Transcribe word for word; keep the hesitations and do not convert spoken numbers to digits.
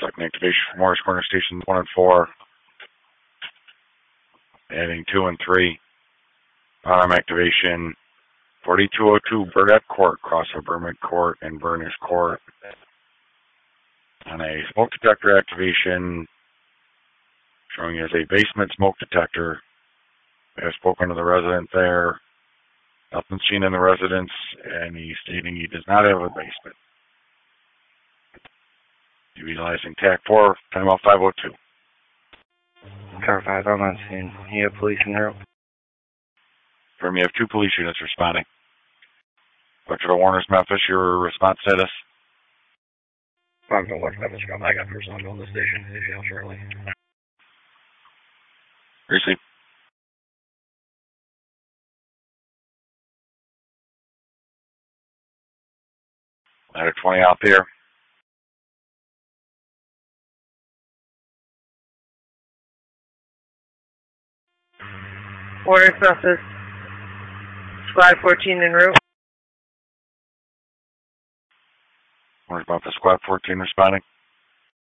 Second activation for Morris Corner Stations one and four. Adding two and three. Bottom activation forty-two oh two Burdett Court, cross of Burmont Court and Burnish Court. On a smoke detector activation, showing as a basement smoke detector. I've spoken to the resident there. Nothing seen in the residence, and he's stating he does not have a basement. Utilizing T A C four, time out five oh two. Car five, I'm on scene. You have police in there? From you have two police units responding. Vector to Warner's Memphis, your response status? I'm going to watch Memphis come back up here, so I'm going to the station. If you shortly. Receive. Ladder twenty out there. Warner's Memphis. Squad fourteen en route. Warner's Memphis, Squad fourteen responding.